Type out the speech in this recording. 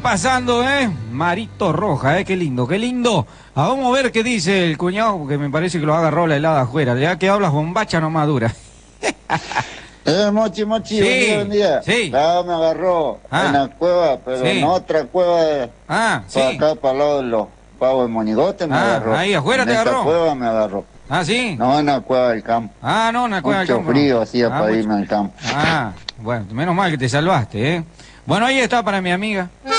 pasando, Marito Roja, qué lindo, qué lindo. Vamos a ver qué dice el cuñado, porque me parece que lo agarró la helada afuera. Ya que hablas bombacha no madura. Mochi, Sí, buen día. sí. Claro, me agarró en la cueva, pero sí. en otra cueva, sí. para acá, para el lado de los pavos de Monigote me agarró. Ahí afuera te agarró. En esta cueva me agarró. ¿Sí? No, en la cueva del campo. No, en la cueva del campo. Mucho frío hacía para irme al campo. Bueno, menos mal que te salvaste, Bueno, ahí está para mi amiga.